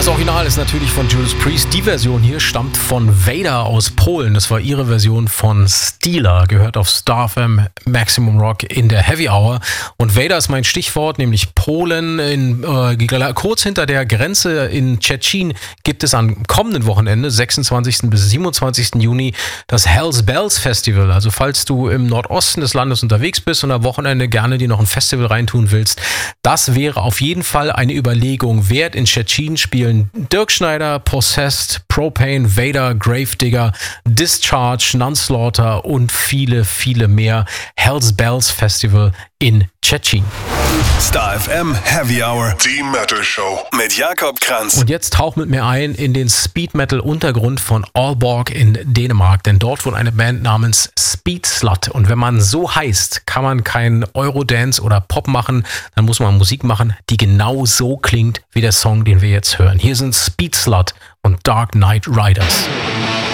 Das Original ist natürlich von Judas Priest. Die Version hier stammt von Vader aus Polen. Das war ihre Version von Steeler, gehört auf Star FM Maximum Rock in der Heavy Hour. Und Vader ist mein Stichwort, nämlich Polen. Kurz hinter der Grenze in Tschetschen gibt es am kommenden Wochenende, 26. bis 27. Juni, das Hells Bells Festival. Also falls du im Nordosten des Landes unterwegs bist und am Wochenende gerne dir noch ein Festival reintun willst, das wäre auf jeden Fall eine Überlegung wert. In Tschetschen spielen Dirk Schneider, Possessed, Propane, Vader, Gravedigger, Discharge, Nunslaughter und viele, viele mehr. Hells Bells Festival in Tschetschen. Star FM Heavy Hour, die Metal Show mit Jakob Kranz. Und jetzt tauch mit mir ein in den Speed Metal Untergrund von Aalborg in Dänemark, denn dort wohnt eine Band namens Speed Slut. Und wenn man so heißt, kann man kein Eurodance oder Pop machen, dann muss man Musik machen, die genau so klingt wie der Song, den wir jetzt hören. Hier sind Speed Slut und Dark Knight Riders.